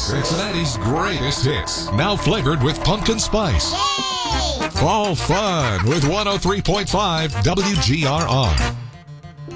Cincinnati's greatest hits, now flavored with pumpkin spice. Yay! Fall fun with 103.5 WGRR.